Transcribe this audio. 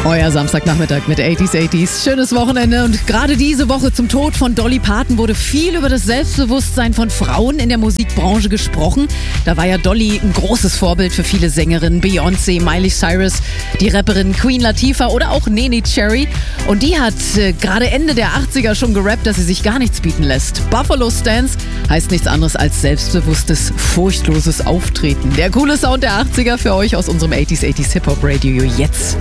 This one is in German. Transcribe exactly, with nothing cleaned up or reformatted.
Euer Samstagnachmittag mit achtziger achtziger. Schönes Wochenende und gerade diese Woche zum Tod von Dolly Parton wurde viel über das Selbstbewusstsein von Frauen in der Musikbranche gesprochen. Da war ja Dolly ein großes Vorbild für viele Sängerinnen, Beyoncé, Miley Cyrus, die Rapperin Queen Latifah oder auch Nene Cherry. Und die hat äh, gerade Ende der achtziger schon gerappt, dass sie sich gar nichts bieten lässt. Buffalo Stance heißt nichts anderes als selbstbewusstes, furchtloses Auftreten. Der coole Sound der achtziger für euch aus unserem achtziger achtziger Hip-Hop-Radio jetzt.